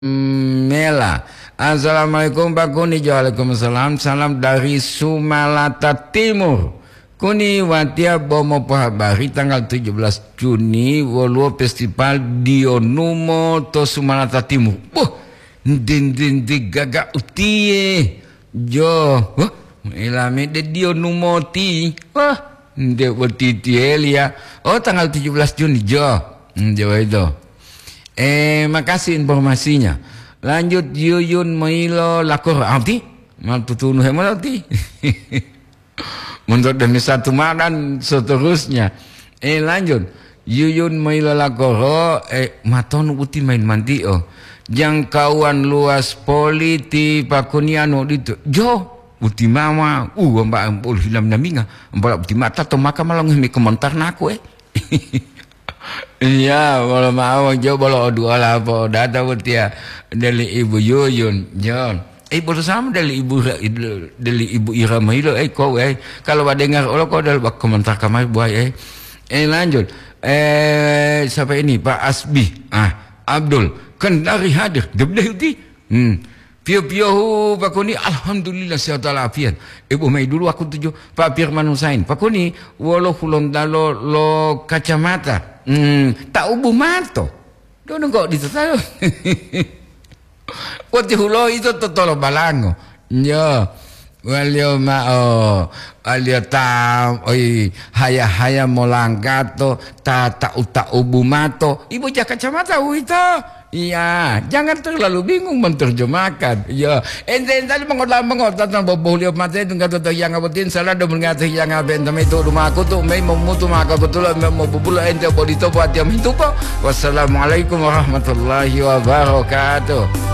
Mela. Assalamualaikum Pak Kuni. Waalaikumsalam. Salam dari Sumalata Timur. Kuni watia bomo pahabari tanggal 17 Juni Woluo Festival Dionumo to Sumalata Timur. Din gagak utie. Jo. Ilame de Dionumo ti. De wati Elia. Oh tanggal 17 Juni jo. Jo itu. Makasih informasinya. Lanjut Yuyun Milo Lakor arti mal tutunuh hemal arti. Menurut demi satu madan seterusnya. Lanjut Yuyun Milo Lakor maton uti main mandi jangkauan luas politik pakuniano itu jo uti mama mbak pul hilam naminga mbak uti mata to maka malang mi komentar naku Iya, kalau mau jo bolo dua lah po data betia dari ibu Yuyun John. Baru sama dari ibu Ira Milo kau kalau ada dengar kau dalam komentar kamar buai lanjut siapa ini Pak Asbi Abdul Kendari hadir gede uti Pio Pak Kuni alhamdulillah sehat walafiat. Ibu mai dulu aku tuju Pak Firman Husain. Pak Kuni walau hulon dalo lo kacamata. Tak ubuh mato. Dono kok ditatayo. Wati hulo itu totolo balango. Ya. Walio alio tam haya molanggato tak ubuh mato. Ibu jak kacamata itu. Iya, jangan terlalu bingung menerjemahkan. Ya, ente tadi mengotak tentang boleh mati itu nggak tahu yang abatin salah dan mengerti yang abin tapi itu rumah aku tuh mau mutu maka betul mau bubul ente bodi itu buat yang itu po. Wassalamualaikum warahmatullahi wabarakatuh.